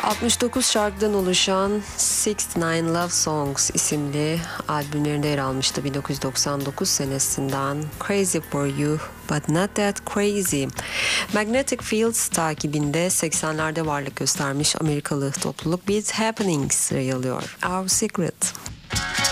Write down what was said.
69 şarkıdan oluşan 69 Love Songs isimli albümlerinde yer almıştı 1999 senesinden Crazy for You But Not That Crazy. Magnetic Fields takibinde 80'lerde varlık göstermiş Amerikalı topluluk Beat Happening sırayı alıyor. Our Secret.